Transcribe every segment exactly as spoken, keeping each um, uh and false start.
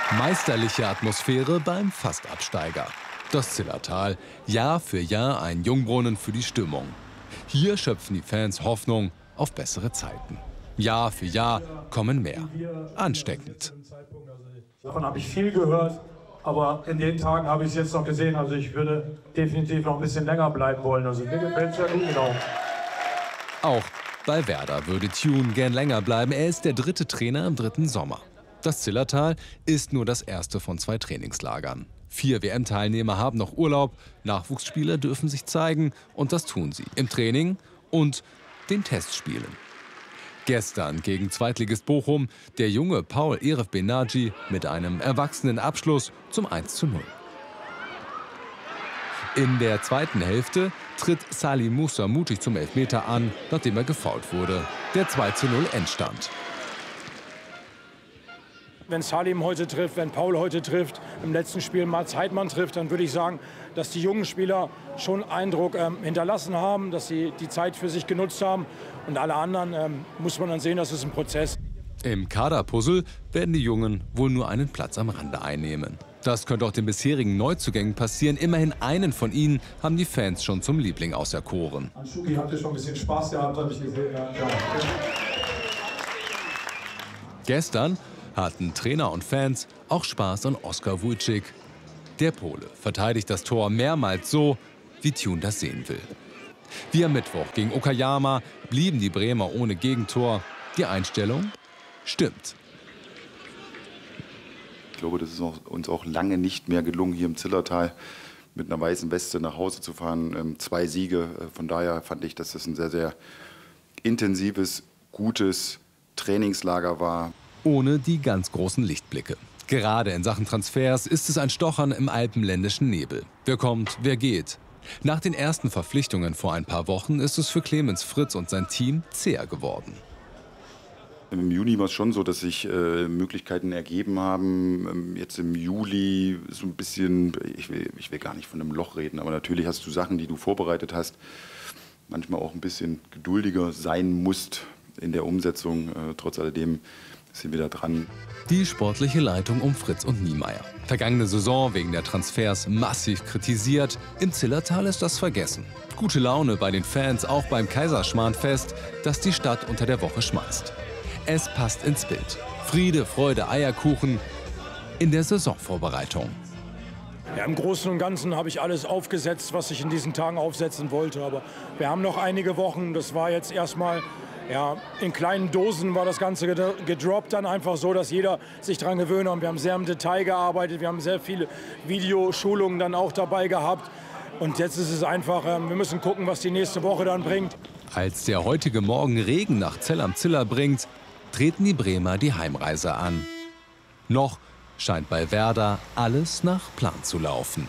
Meisterliche Atmosphäre beim Fastabsteiger. Das Zillertal, Jahr für Jahr ein Jungbrunnen für die Stimmung. Hier schöpfen die Fans Hoffnung auf bessere Zeiten. Jahr für Jahr kommen mehr. Ansteckend. Davon habe ich viel gehört, aber in den Tagen habe ich es jetzt noch gesehen. Also ich würde definitiv noch ein bisschen länger bleiben wollen. Also mir gefällt es ja gut, genau. Auch bei Werder würde Tune gern länger bleiben. Er ist der dritte Trainer im dritten Sommer. Das Zillertal ist nur das erste von zwei Trainingslagern. Vier W M-Teilnehmer haben noch Urlaub, Nachwuchsspieler dürfen sich zeigen und das tun sie im Training und den Testspielen. Gestern gegen Zweitligist Bochum der junge Paul Eref Benaji mit einem erwachsenen Abschluss zum eins zu null. In der zweiten Hälfte tritt Salim Musa mutig zum Elfmeter an, nachdem er gefoult wurde. Der zwei zu null Endstand. Wenn Salim heute trifft, wenn Paul heute trifft, im letzten Spiel Mats Heidmann trifft, dann würde ich sagen, dass die jungen Spieler schon Eindruck ähm, hinterlassen haben, dass sie die Zeit für sich genutzt haben. Und alle anderen ähm, muss man dann sehen, das ist ein Prozess. Im Kaderpuzzle werden die Jungen wohl nur einen Platz am Rande einnehmen. Das könnte auch den bisherigen Neuzugängen passieren. Immerhin einen von ihnen haben die Fans schon zum Liebling auserkoren. An Schuki habt ihr schon ein bisschen Spaß gehabt, habe ich gesehen. Ja, ja. Gestern hatten Trainer und Fans auch Spaß an Oskar Wójcik. Der Pole verteidigt das Tor mehrmals so, wie Tune das sehen will. Wie am Mittwoch gegen Okayama blieben die Bremer ohne Gegentor. Die Einstellung stimmt. Ich glaube, das ist uns auch lange nicht mehr gelungen, hier im Zillertal mit einer weißen Weste nach Hause zu fahren. Zwei Siege. Von daher fand ich, dass das ein sehr, sehr intensives, gutes Trainingslager war. Ohne die ganz großen Lichtblicke. Gerade in Sachen Transfers ist es ein Stochern im alpenländischen Nebel. Wer kommt, wer geht. Nach den ersten Verpflichtungen vor ein paar Wochen ist es für Clemens Fritz und sein Team zäher geworden. Im Juni war es schon so, dass sich äh, Möglichkeiten ergeben haben. Jetzt im Juli so ein bisschen, ich will, ich will gar nicht von einem Loch reden, aber natürlich hast du Sachen, die du vorbereitet hast, manchmal auch ein bisschen geduldiger sein musst in der Umsetzung. Äh, trotz alledem sind wir da dran. Die sportliche Leitung um Fritz und Niemeyer. Vergangene Saison wegen der Transfers massiv kritisiert. Im Zillertal ist das vergessen. Gute Laune bei den Fans, auch beim Kaiserschmarrnfest, das die Stadt unter der Woche schmeißt. Es passt ins Bild. Friede, Freude, Eierkuchen in der Saisonvorbereitung. Ja, im Großen und Ganzen habe ich alles aufgesetzt, was ich in diesen Tagen aufsetzen wollte. Aber wir haben noch einige Wochen. Das war jetzt erstmal, ja, in kleinen Dosen war das Ganze gedroppt, dann einfach so, dass jeder sich daran gewöhnt hat. Wir haben sehr im Detail gearbeitet, wir haben sehr viele Videoschulungen dann auch dabei gehabt. Und jetzt ist es einfach, wir müssen gucken, was die nächste Woche dann bringt. Als der heutige Morgen Regen nach Zell am Ziller bringt, treten die Bremer die Heimreise an. Noch scheint bei Werder alles nach Plan zu laufen.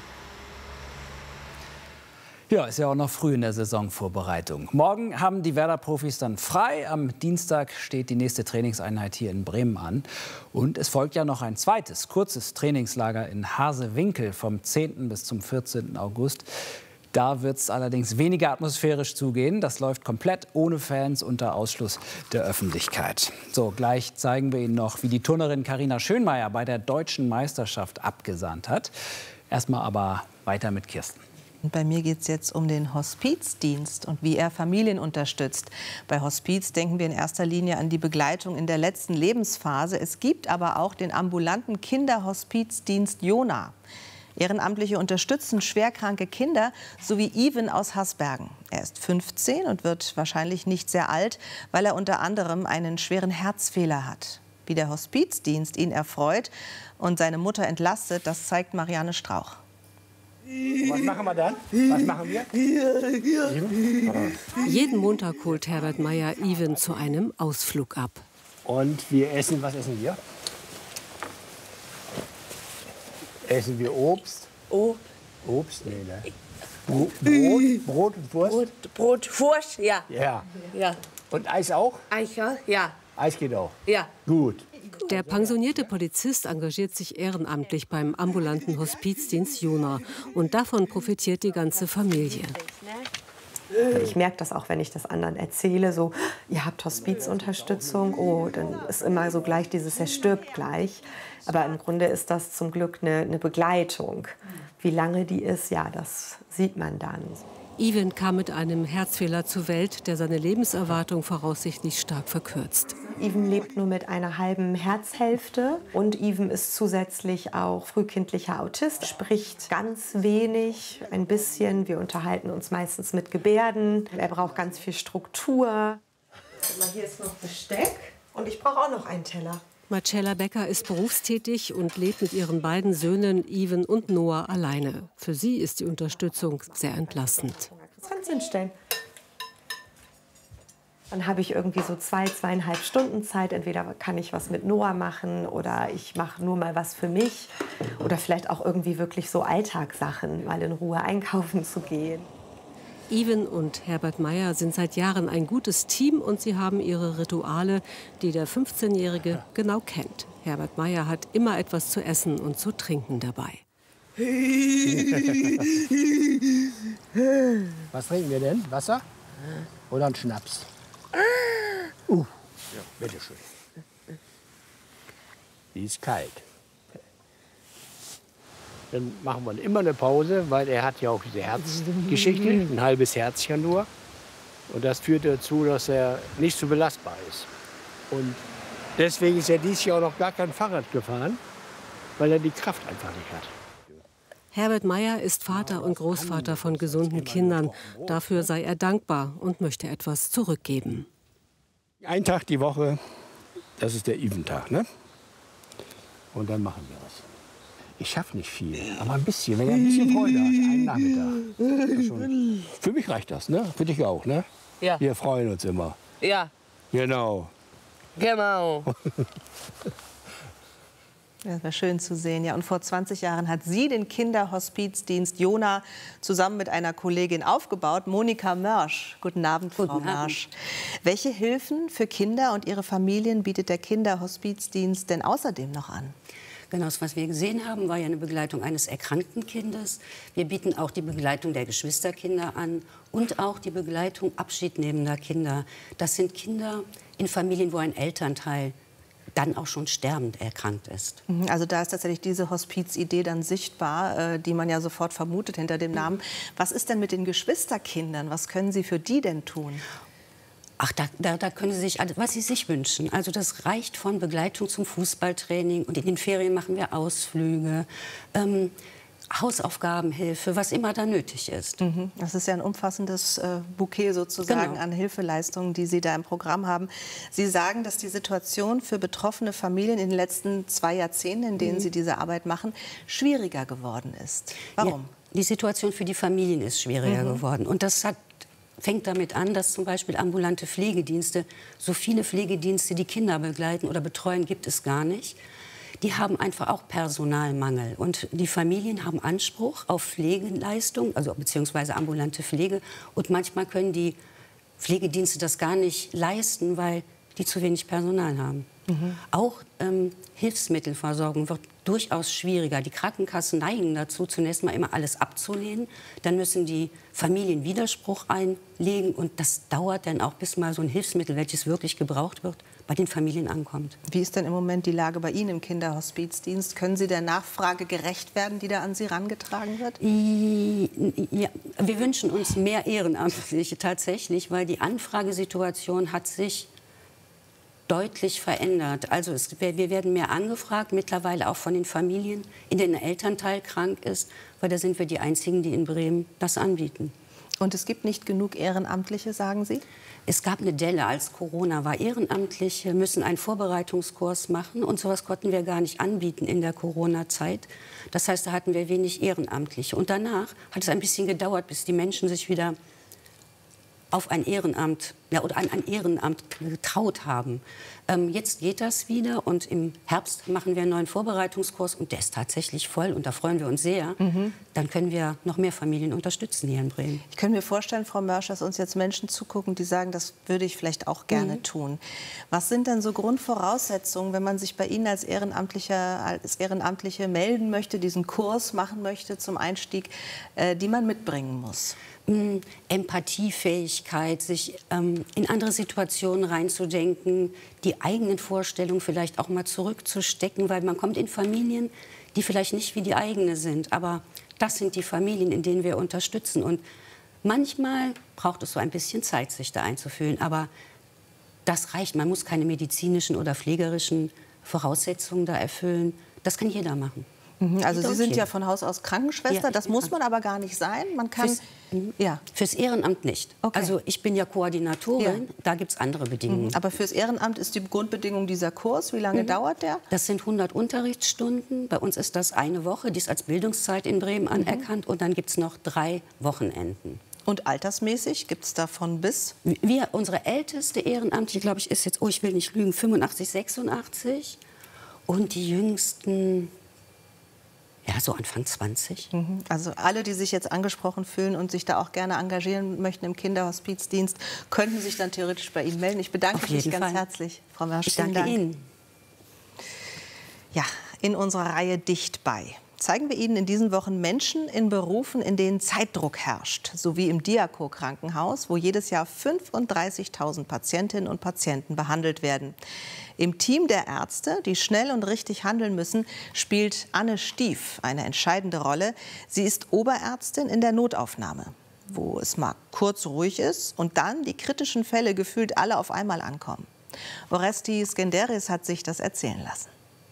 Ja, ist ja auch noch früh in der Saisonvorbereitung. Morgen haben die Werder-Profis dann frei. Am Dienstag steht die nächste Trainingseinheit hier in Bremen an. Und es folgt ja noch ein zweites, kurzes Trainingslager in Harsewinkel vom zehnten bis zum vierzehnten August. Da wird es allerdings weniger atmosphärisch zugehen. Das läuft komplett ohne Fans unter Ausschluss der Öffentlichkeit. So, gleich zeigen wir Ihnen noch, wie die Turnerin Carina Schönmeier bei der Deutschen Meisterschaft abgesahnt hat. Erstmal aber weiter mit Kirsten. Und bei mir geht es jetzt um den Hospizdienst und wie er Familien unterstützt. Bei Hospiz denken wir in erster Linie an die Begleitung in der letzten Lebensphase. Es gibt aber auch den ambulanten Kinderhospizdienst Jona. Ehrenamtliche unterstützen schwerkranke Kinder, so wie Ivan aus Hasbergen. Er ist fünfzehn und wird wahrscheinlich nicht sehr alt, weil er unter anderem einen schweren Herzfehler hat. Wie der Hospizdienst ihn erfreut und seine Mutter entlastet, das zeigt Marianne Strauch. Was machen wir dann? Was machen wir? Jeden Montag holt Herbert Meyer Ivan zu einem Ausflug ab. Und wir essen, was essen wir? Essen wir Obst? Oh. Obst? Nee, ne? Bro Brot, Brot und Wurst? Brot, Brot, Wurst, ja. Ja. Ja. Und Eis auch? Eis, ja. Eis geht auch? Ja. Gut. Der pensionierte Polizist engagiert sich ehrenamtlich beim ambulanten Hospizdienst Jona. Und davon profitiert die ganze Familie. Ich merke das auch, wenn ich das anderen erzähle, so, ihr habt Hospizunterstützung, oh, dann ist immer so gleich dieses, er stirbt gleich. Aber im Grunde ist das zum Glück eine, eine Begleitung. Wie lange die ist, ja, das sieht man dann. Even kam mit einem Herzfehler zur Welt, der seine Lebenserwartung voraussichtlich stark verkürzt. Even lebt nur mit einer halben Herzhälfte und Even ist zusätzlich auch frühkindlicher Autist, spricht ganz wenig, ein bisschen. Wir unterhalten uns meistens mit Gebärden. Er braucht ganz viel Struktur. Hier ist noch Besteck und ich brauche auch noch einen Teller. Marcella Becker ist berufstätig und lebt mit ihren beiden Söhnen Even und Noah alleine. Für sie ist die Unterstützung sehr entlastend. Das kannst du hinstellen. Dann habe ich irgendwie so zwei, zweieinhalb Stunden Zeit. Entweder kann ich was mit Noah machen oder ich mache nur mal was für mich. Oder vielleicht auch irgendwie wirklich so Alltagssachen, mal in Ruhe einkaufen zu gehen. Even und Herbert Meyer sind seit Jahren ein gutes Team und sie haben ihre Rituale, die der fünfzehnjährige genau kennt. Herbert Meyer hat immer etwas zu essen und zu trinken dabei. Was trinken wir denn? Wasser oder einen Schnaps? Uh, ja, bitteschön. Die ist kalt. Dann machen wir immer eine Pause, weil er hat ja auch diese Herzgeschichte, ein halbes Herzchen nur. Und das führt dazu, dass er nicht so belastbar ist. Und deswegen ist er dieses Jahr auch noch gar kein Fahrrad gefahren, weil er die Kraft einfach nicht hat. Herbert Meyer ist Vater und Großvater von gesunden Kindern. Dafür sei er dankbar und möchte etwas zurückgeben. Ein Tag die Woche, das ist der Even-Tag, ne? Und dann machen wir was. Ich schaffe nicht viel, aber ein bisschen, wenn er ein bisschen Freude hat, einen Nachmittag. Das ist schon, für mich reicht das, ne? Für dich auch, ne? Ja. Wir freuen uns immer. Ja. Genau. Genau. Das war schön zu sehen. Ja, und vor zwanzig Jahren hat sie den Kinderhospizdienst Jona zusammen mit einer Kollegin aufgebaut, Monika Mörsch. Guten Abend, Frau Guten Abend. Mörsch. Welche Hilfen für Kinder und ihre Familien bietet der Kinderhospizdienst denn außerdem noch an? Genau, das, was wir gesehen haben, war ja eine Begleitung eines erkrankten Kindes. Wir bieten auch die Begleitung der Geschwisterkinder an und auch die Begleitung abschiednehmender Kinder. Das sind Kinder in Familien, wo ein Elternteil dann auch schon sterbend erkrankt ist. Also da ist tatsächlich diese Hospizidee dann sichtbar, äh, die man ja sofort vermutet hinter dem Namen. Was ist denn mit den Geschwisterkindern? Was können Sie für die denn tun? Ach, da, da, da können Sie sich, was Sie sich wünschen. Also das reicht von Begleitung zum Fußballtraining und in den Ferien machen wir Ausflüge, ähm, Hausaufgabenhilfe, was immer da nötig ist. Mhm. Das ist ja ein umfassendes äh, Bouquet sozusagen Genau. an Hilfeleistungen, die Sie da im Programm haben. Sie sagen, dass die Situation für betroffene Familien in den letzten zwei Jahrzehnten, in denen Mhm. Sie diese Arbeit machen, schwieriger geworden ist. Warum? Ja, die Situation für die Familien ist schwieriger Mhm. geworden. Und das hat, fängt damit an, dass zum Beispiel ambulante Pflegedienste, so viele Pflegedienste, die Kinder begleiten oder betreuen, gibt es gar nicht. Die haben einfach auch Personalmangel. Und die Familien haben Anspruch auf Pflegeleistung, also beziehungsweise ambulante Pflege. Und manchmal können die Pflegedienste das gar nicht leisten, weil die zu wenig Personal haben. Mhm. Auch ähm, Hilfsmittelversorgung wird durchaus schwieriger. Die Krankenkassen neigen dazu, zunächst mal immer alles abzulehnen. Dann müssen die Familien Widerspruch einlegen. Und das dauert dann auch, bis mal so ein Hilfsmittel, welches wirklich gebraucht wird, bei den Familien ankommt. Wie ist denn im Moment die Lage bei Ihnen im Kinderhospizdienst? Können Sie der Nachfrage gerecht werden, die da an Sie herangetragen wird? Ja, wir wünschen uns mehr Ehrenamtliche tatsächlich, weil die Anfragesituation hat sich deutlich verändert. Also es, wir werden mehr angefragt, mittlerweile auch von den Familien, in denen ein Elternteil krank ist, weil da sind wir die Einzigen, die in Bremen das anbieten. Und es gibt nicht genug Ehrenamtliche, sagen Sie? Es gab eine Delle, als Corona war. Ehrenamtliche müssen einen Vorbereitungskurs machen und sowas konnten wir gar nicht anbieten in der Corona-Zeit. Das heißt, da hatten wir wenig Ehrenamtliche. Und danach hat es ein bisschen gedauert, bis die Menschen sich wieder auf ein Ehrenamt ja, oder an ein Ehrenamt getraut haben. Ähm, jetzt geht das wieder und im Herbst machen wir einen neuen Vorbereitungskurs und der ist tatsächlich voll und da freuen wir uns sehr. Mhm. Dann können wir noch mehr Familien unterstützen hier in Bremen. Ich könnte mir vorstellen, Frau Mörsch, dass uns jetzt Menschen zugucken, die sagen, das würde ich vielleicht auch gerne mhm. tun. Was sind denn so Grundvoraussetzungen, wenn man sich bei Ihnen als Ehrenamtlicher, als Ehrenamtliche melden möchte, diesen Kurs machen möchte zum Einstieg, äh, die man mitbringen muss? Empathiefähigkeit, sich ähm, in andere Situationen reinzudenken, die eigenen Vorstellungen vielleicht auch mal zurückzustecken, weil man kommt in Familien, die vielleicht nicht wie die eigene sind, aber das sind die Familien, in denen wir unterstützen. Und manchmal braucht es so ein bisschen Zeit, sich da einzufühlen, aber das reicht. Man muss keine medizinischen oder pflegerischen Voraussetzungen da erfüllen. Das kann jeder machen. Also Sie sind ja von Haus aus Krankenschwester, ja, das muss man aber gar nicht sein. Man kann fürs, ja. fürs Ehrenamt nicht. Okay. Also ich bin ja Koordinatorin, ja. da gibt es andere Bedingungen. Mhm. Aber fürs Ehrenamt ist die Grundbedingung dieser Kurs. Wie lange mhm. dauert der? Das sind hundert Unterrichtsstunden. Bei uns ist das eine Woche, die ist als Bildungszeit in Bremen mhm. anerkannt. Und dann gibt es noch drei Wochenenden. Und altersmäßig gibt es davon bis? Wir, unsere älteste Ehrenamtliche, glaube ich, ist jetzt, oh ich will nicht lügen, fünfundachtzig, sechsundachtzig. Und die jüngsten... Ja, so Anfang zwanzig. Also alle, die sich jetzt angesprochen fühlen und sich da auch gerne engagieren möchten im Kinderhospizdienst, könnten sich dann theoretisch bei Ihnen melden. Ich bedanke mich ganz Fall. herzlich, Frau Mörsch. Ich danke Ihnen. Ja, in unserer Reihe Dicht bei zeigen wir Ihnen in diesen Wochen Menschen in Berufen, in denen Zeitdruck herrscht, sowie im Diaco-Krankenhaus, wo jedes Jahr fünfunddreißigtausend Patientinnen und Patienten behandelt werden. Im Team der Ärzte, die schnell und richtig handeln müssen, spielt Anne Stief eine entscheidende Rolle. Sie ist Oberärztin in der Notaufnahme, wo es mal kurz ruhig ist und dann die kritischen Fälle gefühlt alle auf einmal ankommen. Oresti Skenderis hat sich das erzählen lassen.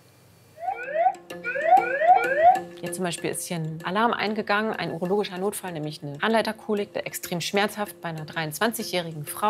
Jetzt zum Beispiel ist hier ein Alarm eingegangen, ein urologischer Notfall, nämlich eine Anleiterkolik, extrem schmerzhaft bei einer dreiundzwanzigjährigen Frau.